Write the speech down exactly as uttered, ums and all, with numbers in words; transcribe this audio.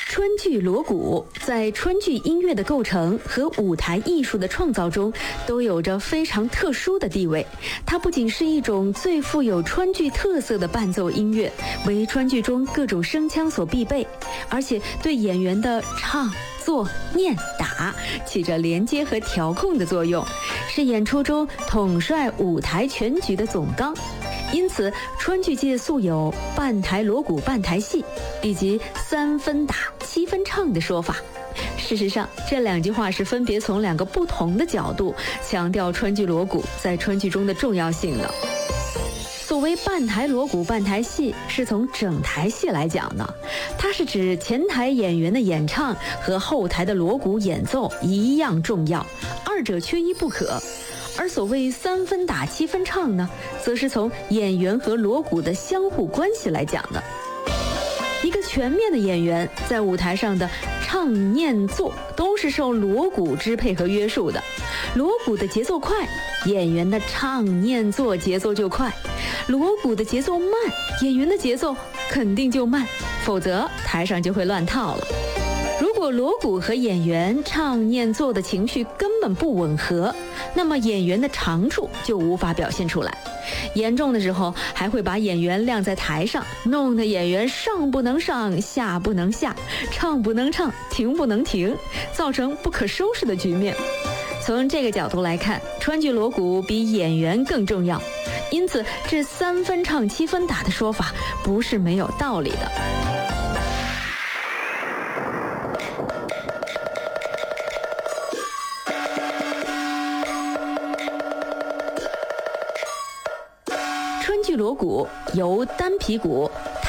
川剧锣鼓在川剧音乐的构成和舞台艺术的创造中都有着非常特殊的地位。它不仅是一种最富有川剧特色的伴奏音乐，为川剧中各种声腔所必备，而且对演员的唱、做、念、打起着连接和调控的作用，是演出中统帅舞台全局的总纲。因此，川剧界素有半台锣鼓半台戏，以及三分打七分唱的说法。事实上，这两句话是分别从两个不同的角度强调川剧锣鼓在川剧中的重要性的。所谓半台锣鼓半台戏，是从整台戏来讲的，它是指前台演员的演唱和后台的锣鼓演奏一样重要，二者缺一不可。而所谓三分打七分唱呢，则是从演员和锣鼓的相互关系来讲的。一个全面的演员在舞台上的唱、念、做都是受锣鼓支配和约束的。锣鼓的节奏快，演员的唱、念、做节奏就快；锣鼓的节奏慢，演员的节奏肯定就慢，否则台上就会乱套了。如果锣鼓和演员唱、念、做的情绪根本不吻合，那么演员的长处就无法表现出来。严重的时候还会把演员晾在台上，弄得演员上不能上，下不能下，唱不能唱，停不能停，造成不可收拾的局面。从这个角度来看，川剧锣鼓比演员更重要，因此这三分唱七分打的说法不是没有道理的。川剧锣鼓由单皮鼓